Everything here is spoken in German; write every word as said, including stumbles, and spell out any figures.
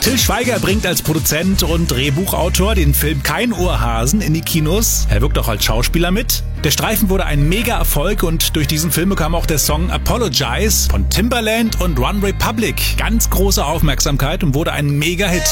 Til Schweiger bringt als Produzent und Drehbuchautor den Film Kein Ohrhasen in die Kinos. Er wirkt auch als Schauspieler mit. Der Streifen wurde ein Mega-Erfolg und durch diesen Film bekam auch der Song Apologize von Timbaland und One Republic ganz große Aufmerksamkeit und wurde ein Mega-Hit.